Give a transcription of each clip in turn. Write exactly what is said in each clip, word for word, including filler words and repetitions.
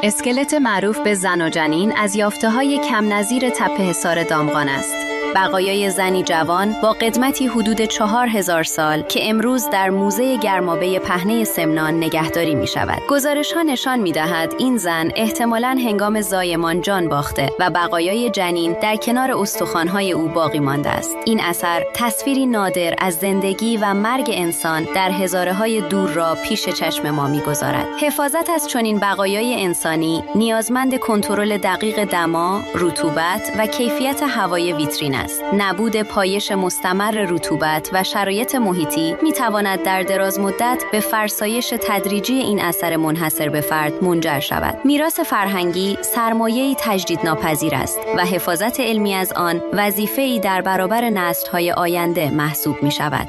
اسکلت معروف به زن و جنین از یافته‌های کم نظیر تپه حصار دامغان است. بقایای زنی جوان با قدمتی حدود چهار هزار سال که امروز در موزه گرمابه پهنه سمنان نگهداری می شود. گزارش ها نشان می دهد این زن احتمالاً هنگام زایمان جان باخته و بقایای جنین در کنار استخوان‌های او باقی مانده است. این اثر تصویری نادر از زندگی و مرگ انسان در هزاره های دور را پیش چشم ما می گذارد. حفاظت از چنین بقایای انسانی نیازمند کنترل دقیق دما، رطوبت و کیفیت هوای ویترین است. نبود پایش مستمر رطوبت و شرایط محیطی می تواند در دراز مدت به فرسایش تدریجی این اثر منحصر به فرد منجر شود. میراث فرهنگی سرمایه‌ای تجدید ناپذیر است و حفاظت علمی از آن وظیفه‌ای در برابر نسل‌های آینده محسوب می شود.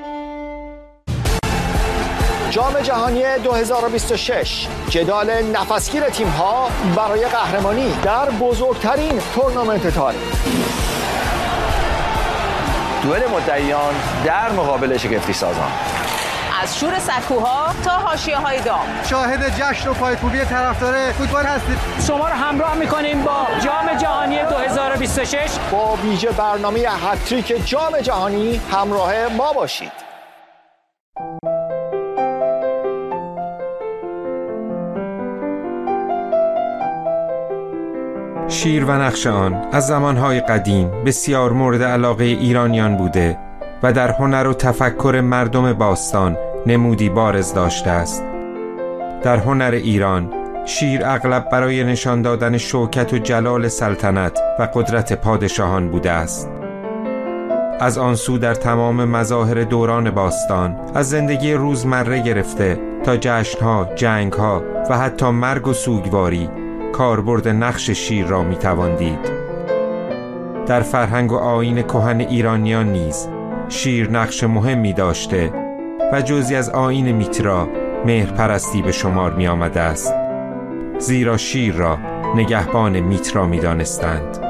جام جهانی دو هزار و بیست و شش، جدال نفسگیر تیم‌ها برای قهرمانی در بزرگترین تورنمنت تاریخ. دوئل مدعیان در مقابل شگفتی سازان. از شور سکوها تا حاشیه‌های دام. شاهد جشن و پایکوبی طرفدار فوتبال هستید. شما رو همراه می‌کنیم با جام جهانی دو هزار و بیست و شش. با ویژه برنامه هتریک جام جهانی همراه ما باشید. شیر و نقش آن از زمانهای قدیم بسیار مورد علاقه ایرانیان بوده و در هنر و تفکر مردم باستان نمودی بارز داشته است. در هنر ایران شیر اغلب برای نشان دادن شوکت و جلال سلطنت و قدرت پادشاهان بوده است. از آن سو در تمام مظاهر دوران باستان، از زندگی روزمره گرفته تا جشنها، جنگها و حتی مرگ و سوگواری، کاربرد نقش شیر را میتوان دید. در فرهنگ و آیین کهن ایرانیان نیز شیر نقش مهمی داشته و جزئی از آیین میترا، مهرپرستی به شمار می آمده است، زیرا شیر را نگهبان میترا می دانستند.